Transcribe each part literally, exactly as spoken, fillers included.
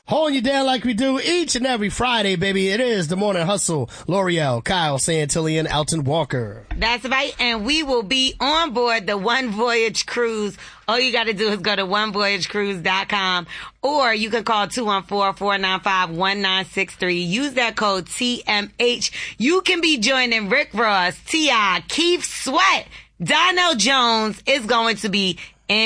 Holding you down like we do each and every Friday, baby. It is the Morning Hustle. L'Oreal, Kyle Santillan, Alton Walker. That's right. And we will be on board the One Voyage Cruise. All you got to do is go to one voyage cruise dot com, or you can call two one four, four nine five, one nine six three. Use that code T M H. You can be joining Rick Ross, T I, Keith Sweat, Donnell Jones. It's going to be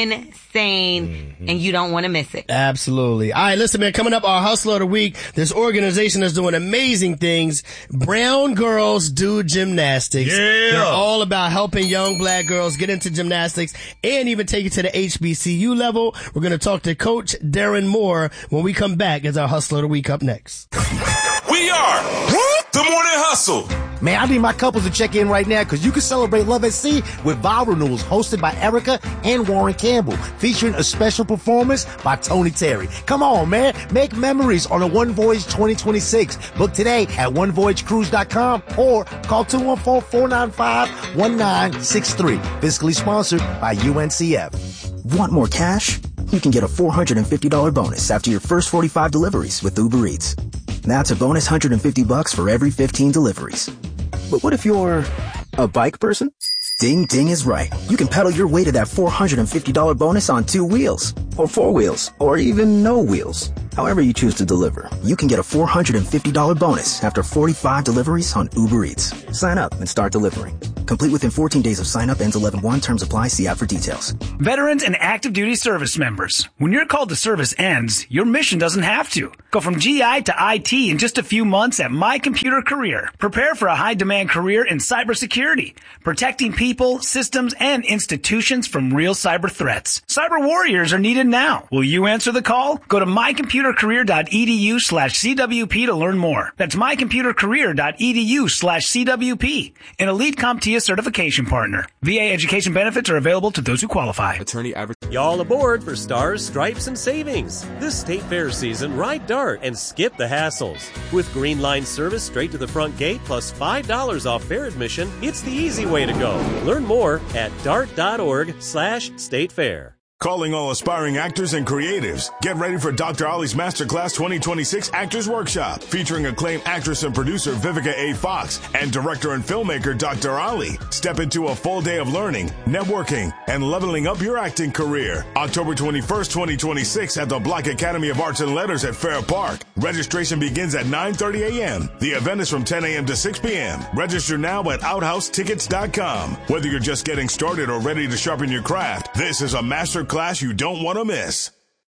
insane, mm-hmm. and you don't want to miss it. Absolutely. All right, listen, man, coming up, our Hustler of the Week. This organization is doing amazing things. Brown Girls Do Gymnastics. Yeah. They're all about helping young black girls get into gymnastics and even take it to the H B C U level. We're going to talk to Coach Darren Moore when we come back as our Hustler of the Week up next. We are the Morning Hustle. Man, I need my couples to check in right now because you can celebrate Love at Sea with Vow Renewals hosted by Erica and Warren Campbell, featuring a special performance by Tony Terry. Come on, man. Make memories on a One Voyage twenty twenty-six. Book today at one voyage cruise dot com or call two one four, four nine five, one nine six three. Fiscally sponsored by U N C F. Want more cash? You can get a four hundred fifty dollars bonus after your first forty-five deliveries with Uber Eats. That's a bonus one hundred fifty bucks for every fifteen deliveries. But what if you're a bike person? Ding Ding is right. You can pedal your way to that four hundred fifty dollars bonus on two wheels, or four wheels, or even no wheels. However you choose to deliver, you can get a four hundred fifty dollars bonus after forty-five deliveries on Uber Eats. Sign up and start delivering. Complete within fourteen days of sign up. Ends eleven one. Terms apply. See app for details. Veterans and active duty service members. When your call to service ends, your mission doesn't have to. Go from G I to I T in just a few months at My Computer Career. Prepare for a high-demand career in cybersecurity, protecting people, systems, and institutions from real cyber threats. Cyber warriors are needed now. Will you answer the call? Go to my computer career dot e d u slash C W P to learn more. That's my computer career dot e d u slash C W P. An elite CompTIA certification partner. V A education benefits are available to those who qualify. Attorney average. Y'all aboard for Stars, Stripes, and Savings. This State Fair season, ride Dart and skip the hassles. With Green Line service straight to the front gate plus five dollars off fair admission, it's the easy way to go. Learn more at dart dot org slash state fair. Calling all aspiring actors and creatives. Get ready for Doctor Ali's Masterclass twenty twenty-six Actors Workshop, featuring acclaimed actress and producer Vivica A. Fox and director and filmmaker Doctor Ali. Step into a full day of learning, networking, and leveling up your acting career. October twenty-first, twenty twenty-six at the Black Academy of Arts and Letters at Fair Park. Registration begins at nine thirty a.m. The event is from ten a.m. to six p.m. Register now at outhouse tickets dot com. Whether you're just getting started or ready to sharpen your craft, this is a master class you don't want to miss.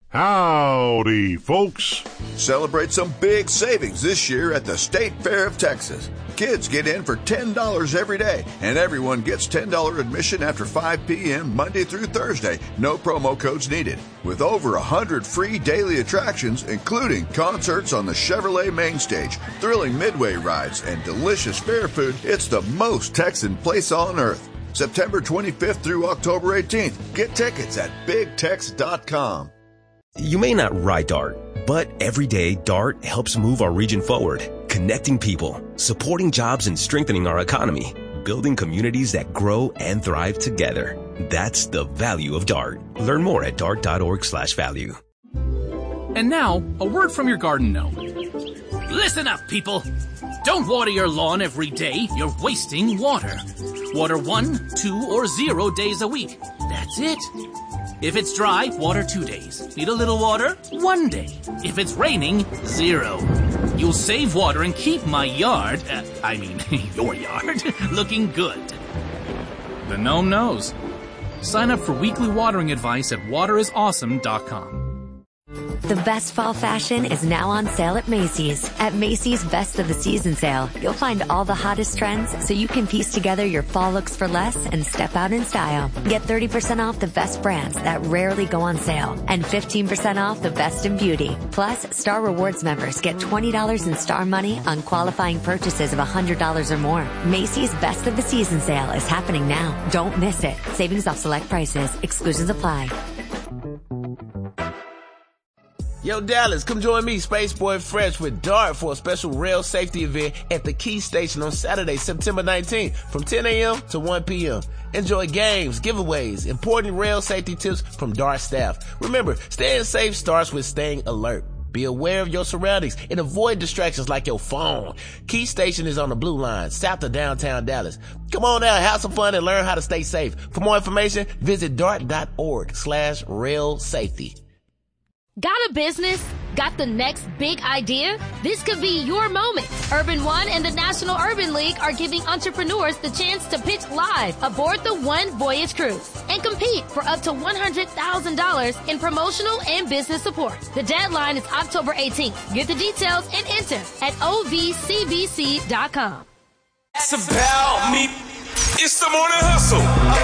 Howdy, folks. Celebrate some big savings this year at the State Fair of Texas. Kids get in for ten dollars every day, and everyone gets ten dollars admission after five p.m. Monday through Thursday. No promo codes needed. With over one hundred free daily attractions, including concerts on the Chevrolet main stage, thrilling midway rides, and delicious fair food, it's the most Texan place on earth. September twenty-fifth through October eighteenth. Get tickets at big tex dot com. You may not ride Dart, but every day Dart helps move our region forward, connecting people, supporting jobs, and strengthening our economy, building communities that grow and thrive together. That's the value of Dart. Learn more at dart dot org slash value. And now, a word from your garden gnome. Listen up, people. Don't water your lawn every day. You're wasting water. Water one, two, or zero days a week. That's it. If it's dry, water two days. Need a little water? One day. If it's raining, zero. You'll save water and keep my yard, uh, I mean, your yard, looking good. The gnome knows. Sign up for weekly watering advice at water is awesome dot com. The best fall fashion is now on sale at Macy's. At Macy's Best of the Season sale, you'll find all the hottest trends so you can piece together your fall looks for less and step out in style. Get thirty percent off the best brands that rarely go on sale and fifteen percent off the best in beauty. Plus, Star Rewards members get twenty dollars in Star money on qualifying purchases of one hundred dollars or more. Macy's Best of the Season sale is happening now. Don't miss it. Savings off select prices. Exclusions apply. Yo, Dallas, come join me, Spaceboy Fresh, with Dart for a special rail safety event at the Key Station on Saturday, September nineteenth from ten a.m. to one p.m. Enjoy games, giveaways, important rail safety tips from Dart staff. Remember, staying safe starts with staying alert. Be aware of your surroundings and avoid distractions like your phone. Key Station is on the Blue Line, south of downtown Dallas. Come on out, have some fun, and learn how to stay safe. For more information, visit dart.org slash rail safety. Got a business? Got the next big idea? This could be your moment. Urban One and the National Urban League are giving entrepreneurs the chance to pitch live aboard the One Voyage Cruise and compete for up to one hundred thousand dollars in promotional and business support. The deadline is October eighteenth. Get the details and enter at O V C B C dot com. It's about me. It's the morning hustle.